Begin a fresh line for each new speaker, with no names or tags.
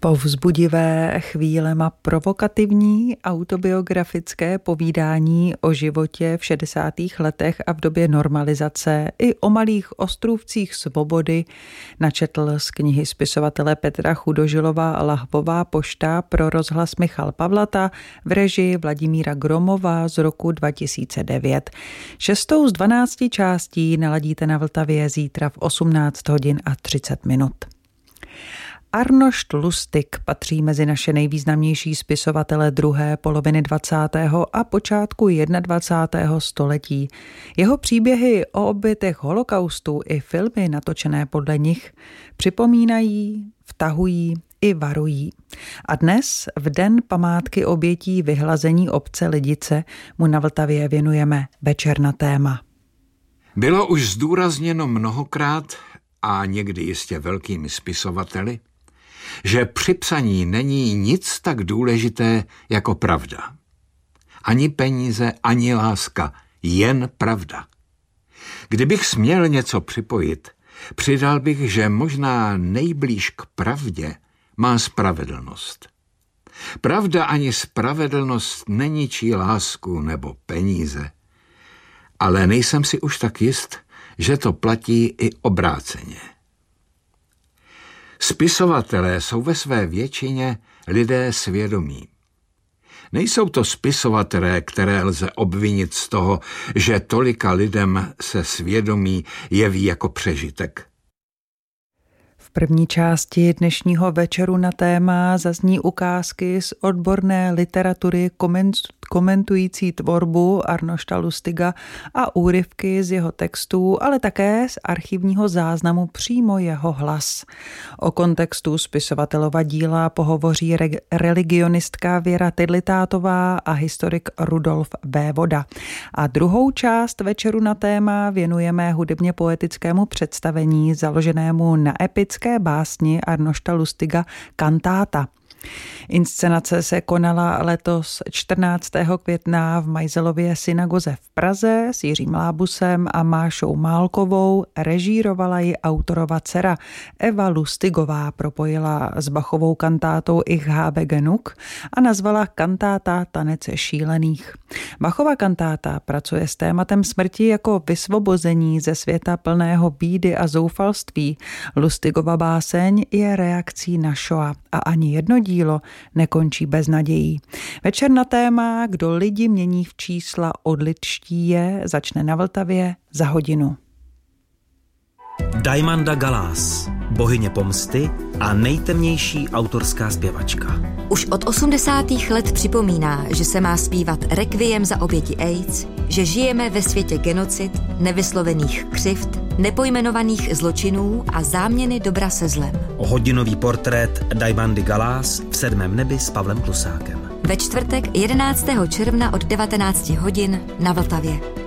Povzbudivé, chvílema provokativní autobiografické povídání o životě v 60. letech a v době normalizace i o malých ostrůvcích svobody načetl z knihy spisovatele Petra Chudožilova Lahvová pošta pro rozhlas Michal Pavlata v režii Vladimíra Gromova z roku 2009. 6. z 12 částí naladíte na Vltavě zítra v 18:30. Arnošt Lustig patří mezi naše nejvýznamnější spisovatele druhé poloviny 20. a počátku 21. století. Jeho příběhy o obětech holokaustu i filmy natočené podle nich připomínají, vtahují i varují. A dnes, v den památky obětí vyhlazení obce Lidice, mu na Vltavě věnujeme večer na téma.
Bylo už zdůrazněno mnohokrát a někdy jistě velkými spisovateli, že při psaní není nic tak důležité jako pravda. Ani peníze, ani láska, jen pravda. Kdybych směl něco připojit, přidal bych, že možná nejblíž k pravdě má spravedlnost. Pravda ani spravedlnost neničí lásku nebo peníze, ale nejsem si už tak jist, že to platí i obráceně. Spisovatelé jsou ve své většině lidé svědomí. Nejsou to spisovatelé, které lze obvinit z toho, že tolika lidem se svědomí jeví jako přežitek.
V první části dnešního večeru na téma zazní ukázky z odborné literatury komentující tvorbu Arnošta Lustiga a úryvky z jeho textů, ale také z archivního záznamu přímo jeho hlas. O kontextu spisovatelova díla pohovoří religionistka Věra Tydlitátová a historik Rudolf Vévoda. A druhou část večeru na téma věnujeme hudebně poetickému představení založenému na epické básni Arnošta Lustiga Kantáta. Inscenace se konala letos 14. května v Majzelově synagoze v Praze s Jiřím Lábusem a Mášou Málkovou. Režírovala ji autorova dcera Eva Lustigová, propojila s Bachovou kantátou Ich habe genug a nazvala kantáta Tanec šílených. Bachova kantáta pracuje s tématem smrti jako vysvobození ze světa plného bídy a zoufalství. Lustigova báseň je reakcí na Šoa a ani jedno dílo nekončí bez nadějí. Večer na téma Kdo lidi mění v čísla, odličtí je, začne na Vltavě za hodinu.
Diamanda Galás, bohyně pomsty a nejtemnější autorská zpěvačka.
Už od 80. let připomíná, že se má zpívat rekviem za oběti AIDS, že žijeme ve světě genocid, nevyslovených křivd, nepojmenovaných zločinů a záměny dobra se zlem.
Hodinový portrét Diamandy Galás v 7. nebi s Pavlem Klusákem.
Ve čtvrtek 11. června od 19 hodin na Vltavě.